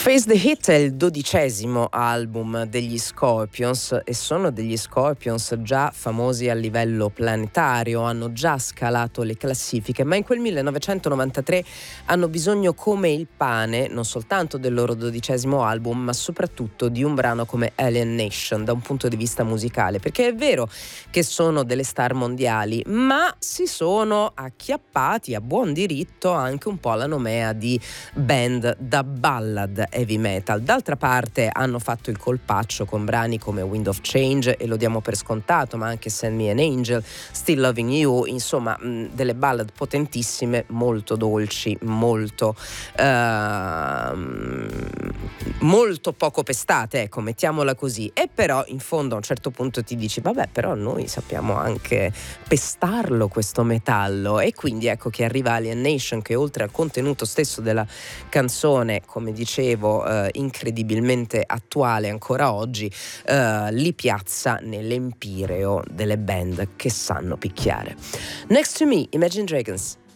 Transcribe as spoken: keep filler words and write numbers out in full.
Face the Hit è il dodicesimo album degli Scorpions e sono degli Scorpions già famosi a livello planetario, hanno già scalato le classifiche, ma in quel millenovecentonovantatré hanno bisogno come il pane non soltanto del loro dodicesimo album, ma soprattutto di un brano come Alien Nation da un punto di vista musicale, perché è vero che sono delle star mondiali, ma si sono acchiappati a buon diritto anche un po' alla nomea di band da ballad heavy metal. D'altra parte hanno fatto il colpaccio con brani come Wind of Change, e lo diamo per scontato, ma anche Send Me an Angel, Still Loving You, insomma mh, delle ballad potentissime, molto dolci, molto uh, molto poco pestate, ecco, mettiamola così. E però in fondo a un certo punto ti dici vabbè, però noi sappiamo anche pestarlo questo metallo, e quindi ecco che arriva Alien Nation, che oltre al contenuto stesso della canzone, come dicevo, eh, incredibilmente attuale ancora oggi, eh, li piazza nell'empireo delle band che sanno picchiare. Next to Me, Imagine Dragons.